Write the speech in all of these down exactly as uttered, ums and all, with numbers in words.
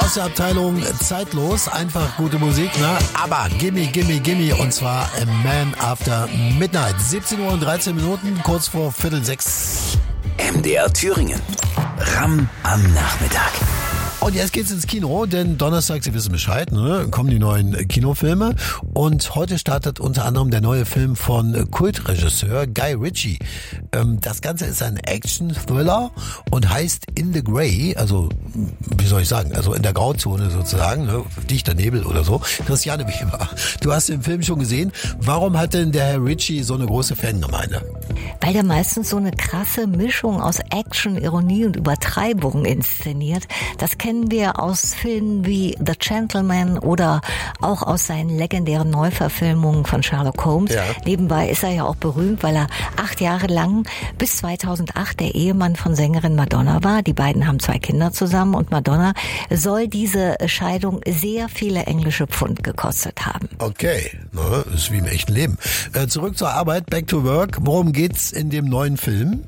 aus der Abteilung Zeitlos, einfach gute Musik, ne? Aber Gimme, Gimme, Gimme, und zwar A Man After Midnight. siebzehn Uhr und dreizehn Minuten, kurz vor Viertel sechs. M D R Thüringen. Ram am Nachmittag. Und jetzt geht's ins Kino, denn Donnerstag, Sie wissen Bescheid, ne, kommen die neuen Kinofilme. Und heute startet unter anderem der neue Film von Kultregisseur Guy Ritchie. Ähm, das Ganze ist ein Action-Thriller und heißt In the Grey, also wie soll ich sagen, also in der Grauzone sozusagen, ne, dichter Nebel oder so. Christiane Weber, du hast den Film schon gesehen. Warum hat denn der Herr Ritchie so eine große Fangemeinde? Weil der meistens so eine krasse Mischung aus Action, Ironie und Übertreibung inszeniert. Das kennen wir aus Filmen wie The Gentleman oder auch aus seinen legendären Neuverfilmungen von Sherlock Holmes. Ja. Nebenbei ist er ja auch berühmt, weil er acht Jahre lang bis zweitausendacht der Ehemann von Sängerin Madonna war. Die beiden haben zwei Kinder zusammen und Madonna soll diese Scheidung sehr viele englische Pfund gekostet haben. Okay, ne, ist wie im echten Leben. Äh, zurück zur Arbeit, back to work. Worum geht's in dem neuen Film?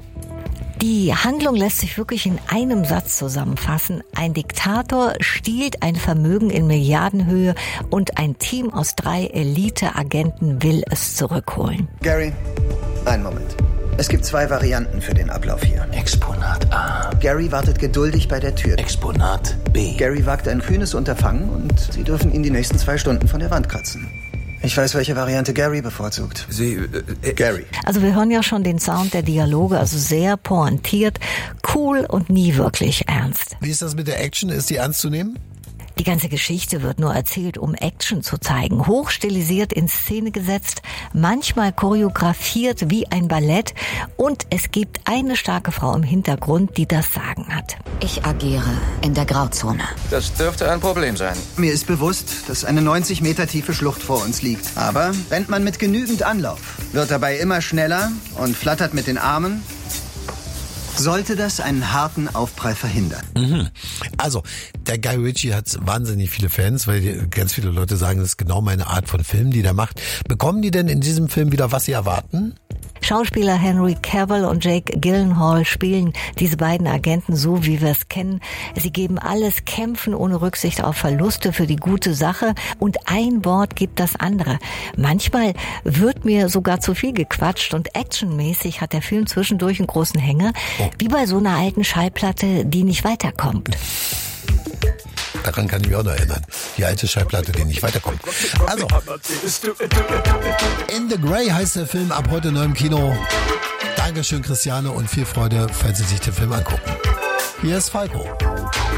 Die Handlung lässt sich wirklich in einem Satz zusammenfassen. Ein Diktator stiehlt ein Vermögen in Milliardenhöhe und ein Team aus drei Elite-Agenten will es zurückholen. Gary, einen Moment. Es gibt zwei Varianten für den Ablauf hier. Exponat A. Gary wartet geduldig bei der Tür. Exponat B. Gary wagt ein kühnes Unterfangen und Sie dürfen ihn die nächsten zwei Stunden von der Wand kratzen. Ich weiß, welche Variante Gary bevorzugt. Sie, äh, Gary. Also wir hören ja schon den Sound der Dialoge, also sehr pointiert, cool und nie wirklich ernst. Wie ist das mit der Action? Ist die ernst zu nehmen? Die ganze Geschichte wird nur erzählt, um Action zu zeigen. Hochstilisiert in Szene gesetzt, manchmal choreografiert wie ein Ballett. Und es gibt eine starke Frau im Hintergrund, die das Sagen hat. Ich agiere in der Grauzone. Das dürfte ein Problem sein. Mir ist bewusst, dass eine neunzig Meter tiefe Schlucht vor uns liegt. Aber rennt man mit genügend Anlauf, wird dabei immer schneller und flattert mit den Armen, sollte das einen harten Aufprall verhindern. Mhm. Also, der Guy Ritchie hat wahnsinnig viele Fans, weil die, ganz viele Leute sagen, das ist genau meine Art von Film, die der macht. Bekommen die denn in diesem Film wieder, was sie erwarten? Schauspieler Henry Cavill und Jake Gyllenhaal spielen diese beiden Agenten so, wie wir es kennen. Sie geben alles, kämpfen ohne Rücksicht auf Verluste für die gute Sache und ein Wort gibt das andere. Manchmal wird mir sogar zu viel gequatscht und actionmäßig hat der Film zwischendurch einen großen Hänger, oh. wie bei so einer alten Schallplatte, die nicht weiterkommt. Daran kann ich mich auch noch erinnern. Die alte Schallplatte, die nicht weiterkommt. Also, In the Grey heißt der Film, ab heute neu im Kino. Dankeschön, Christiane, und viel Freude, falls Sie sich den Film angucken. Hier ist Falco.